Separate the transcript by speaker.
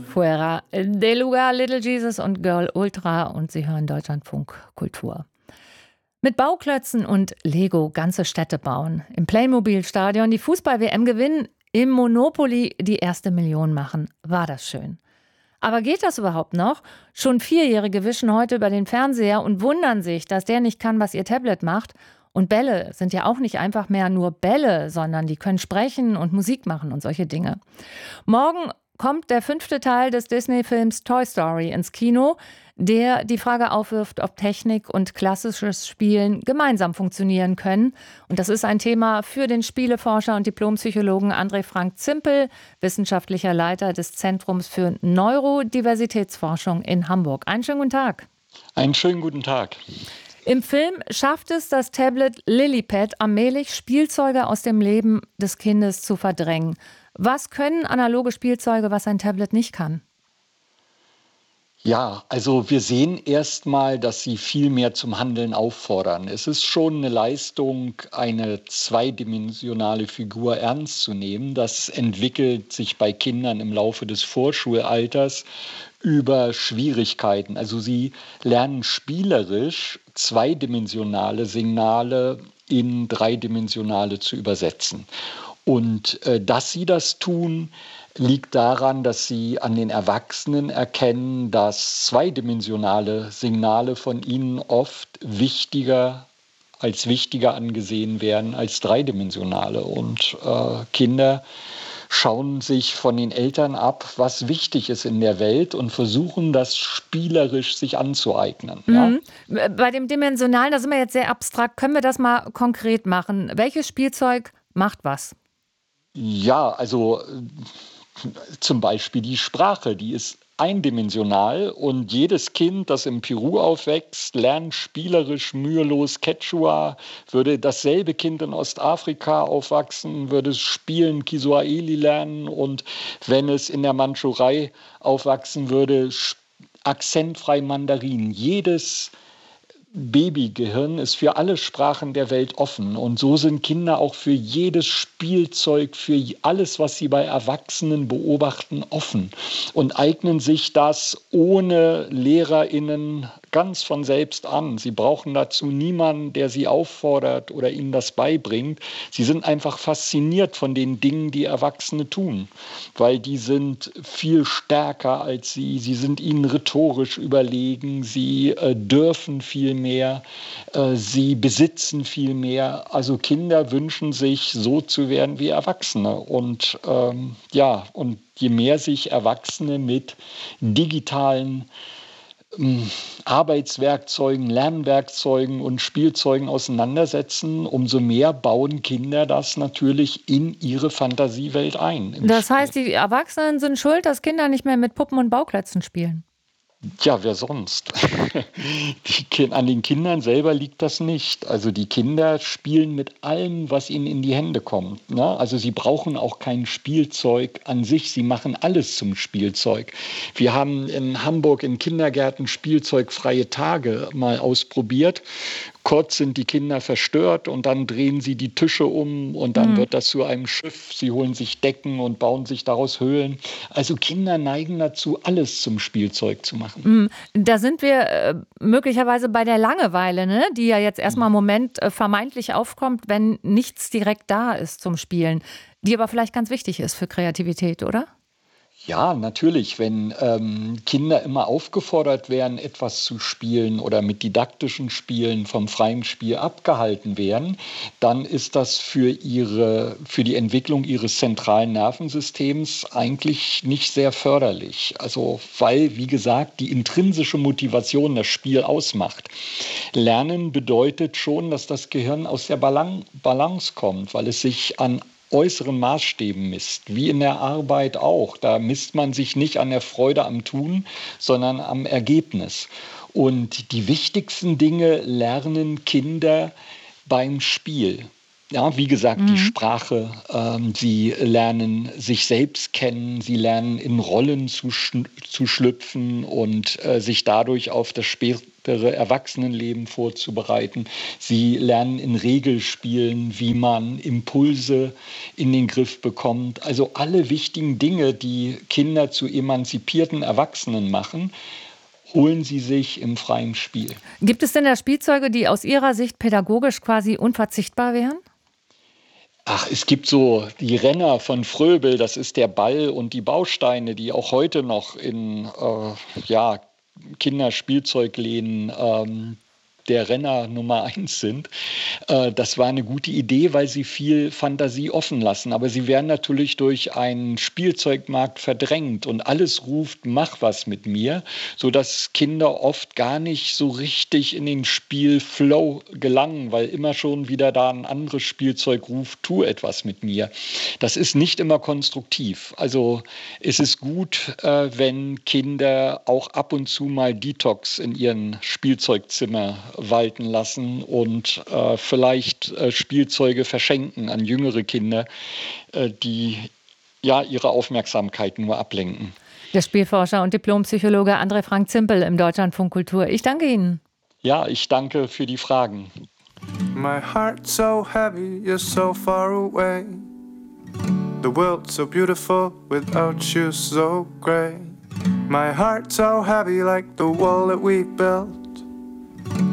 Speaker 1: Fuera de Lugar, Little Jesus und Girl Ultra und Sie hören Deutschlandfunk Kultur. Mit Bauklötzen und Lego ganze Städte bauen, im Playmobil-Stadion die Fußball-WM gewinnen, im Monopoly die erste Million machen. War das schön. Aber geht das überhaupt noch? Schon Vierjährige wischen heute über den Fernseher und wundern sich, dass der nicht kann, was ihr Tablet macht. Und Bälle sind ja auch nicht einfach mehr nur Bälle, sondern die können sprechen und Musik machen und solche Dinge. Morgen kommt der 5. Teil des Disney-Films Toy Story ins Kino, der die Frage aufwirft, ob Technik und klassisches Spielen gemeinsam funktionieren können. Und das ist ein Thema für den Spieleforscher und Diplompsychologen André Frank Zimpel, wissenschaftlicher Leiter des Zentrums für Neurodiversitätsforschung in Hamburg. Einen schönen guten Tag.
Speaker 2: Einen schönen guten Tag.
Speaker 1: Im Film schafft es das Tablet Lillipad allmählich, Spielzeuge aus dem Leben des Kindes zu verdrängen. Was können analoge Spielzeuge, was ein Tablet nicht kann?
Speaker 2: Ja, also wir sehen erstmal, dass sie viel mehr zum Handeln auffordern. Es ist schon eine Leistung, eine zweidimensionale Figur ernst zu nehmen. Das entwickelt sich bei Kindern im Laufe des Vorschulalters über Schwierigkeiten. Also sie lernen spielerisch zweidimensionale Signale in dreidimensionale zu übersetzen. Und dass sie das tun, liegt daran, dass sie an den Erwachsenen erkennen, dass zweidimensionale Signale von ihnen oft wichtiger angesehen werden als dreidimensionale. Und Kinder schauen sich von den Eltern ab, was wichtig ist in der Welt und versuchen, das spielerisch sich anzueignen.
Speaker 1: Mhm. Ja? Bei dem Dimensionalen, da sind wir jetzt sehr abstrakt. Können wir das mal konkret machen? Welches Spielzeug macht was?
Speaker 2: Ja, also zum Beispiel die Sprache, die ist eindimensional und jedes Kind, das in Peru aufwächst, lernt spielerisch mühelos Quechua. Würde dasselbe Kind in Ostafrika aufwachsen, würde es spielen Kiswahili lernen und wenn es in der Mandschurei aufwachsen würde, akzentfrei Mandarin. Jedes Babygehirn ist für alle Sprachen der Welt offen und so sind Kinder auch für jedes Spielzeug, für alles, was sie bei Erwachsenen beobachten, offen und eignen sich das ohne LehrerInnen ganz von selbst an. Sie brauchen dazu niemanden, der sie auffordert oder ihnen das beibringt. Sie sind einfach fasziniert von den Dingen, die Erwachsene tun, weil die sind viel stärker als sie. Sie sind ihnen rhetorisch überlegen. Sie dürfen viel mehr. Sie besitzen viel mehr. Also Kinder wünschen sich, so zu werden wie Erwachsene. Und und je mehr sich Erwachsene mit digitalen Arbeitswerkzeugen, Lernwerkzeugen und Spielzeugen auseinandersetzen, umso mehr bauen Kinder das natürlich in ihre Fantasiewelt ein.
Speaker 1: Das heißt, die Erwachsenen sind schuld, dass Kinder nicht mehr mit Puppen und Bauklötzen spielen?
Speaker 2: Ja, wer sonst? An den Kindern selber liegt das nicht. Also die Kinder spielen mit allem, was ihnen in die Hände kommt. Ne? Also sie brauchen auch kein Spielzeug an sich. Sie machen alles zum Spielzeug. Wir haben in Hamburg in Kindergärten spielzeugfreie Tage mal ausprobiert. Kurz sind die Kinder verstört und dann drehen sie die Tische um und dann wird das zu einem Schiff. Sie holen sich Decken und bauen sich daraus Höhlen. Also Kinder neigen dazu, alles zum Spielzeug zu machen.
Speaker 1: Da sind wir möglicherweise bei der Langeweile, ne? Die ja jetzt erstmal im Moment vermeintlich aufkommt, wenn nichts direkt da ist zum Spielen, die aber vielleicht ganz wichtig ist für Kreativität, oder?
Speaker 2: Ja, natürlich. Wenn Kinder immer aufgefordert werden, etwas zu spielen oder mit didaktischen Spielen vom freien Spiel abgehalten werden, dann ist das für die Entwicklung ihres zentralen Nervensystems eigentlich nicht sehr förderlich. Also, weil, wie gesagt, die intrinsische Motivation das Spiel ausmacht. Lernen bedeutet schon, dass das Gehirn aus der Balance kommt, weil es sich an äußeren Maßstäben misst, wie in der Arbeit auch. Da misst man sich nicht an der Freude am Tun, sondern am Ergebnis. Und die wichtigsten Dinge lernen Kinder beim Spiel. Ja, wie gesagt, die Sprache, sie lernen sich selbst kennen, sie lernen in Rollen zu schlüpfen und sich dadurch auf das spätere Erwachsenenleben vorzubereiten. Sie lernen in Regelspielen, wie man Impulse in den Griff bekommt. Also alle wichtigen Dinge, die Kinder zu emanzipierten Erwachsenen machen, holen sie sich im freien Spiel.
Speaker 1: Gibt es denn da Spielzeuge, die aus Ihrer Sicht pädagogisch quasi unverzichtbar wären?
Speaker 2: Ach, es gibt so die Renner von Fröbel, das ist der Ball und die Bausteine, die auch heute noch in ja, Kinderspielzeugläden der Renner Nummer eins sind. Das war eine gute Idee, weil sie viel Fantasie offen lassen. Aber sie werden natürlich durch einen Spielzeugmarkt verdrängt und alles ruft, mach was mit mir, sodass Kinder oft gar nicht so richtig in den Spielflow gelangen, weil immer schon wieder da ein anderes Spielzeug ruft, tu etwas mit mir. Das ist nicht immer konstruktiv. Also es ist gut, wenn Kinder auch ab und zu mal Detox in ihren Spielzeugzimmer walten lassen und vielleicht Spielzeuge verschenken an jüngere Kinder, die ja ihre Aufmerksamkeit nur ablenken.
Speaker 1: Der Spielforscher und Diplompsychologe André Frank Zimpel im Deutschlandfunk Kultur. Ich danke Ihnen.
Speaker 2: Ja, ich danke für die Fragen.
Speaker 3: My heart's so heavy, you're so far away. The world's so beautiful without you so gray. My heart's so heavy like the wall that we built.